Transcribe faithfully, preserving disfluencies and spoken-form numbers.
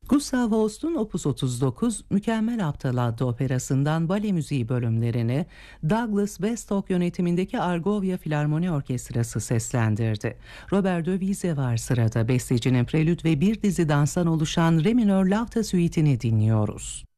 Gustav Holst'un Opus otuz dokuz Mükemmel Aptal adlı operasından bale müziği bölümlerini Douglas Westhock yönetimindeki Argovia Filarmoni Orkestrası seslendirdi. Robert de Vize var sırada. Bestecinin prelüt ve bir dizi danstan oluşan Re minör Lavta Suite'ini dinliyoruz.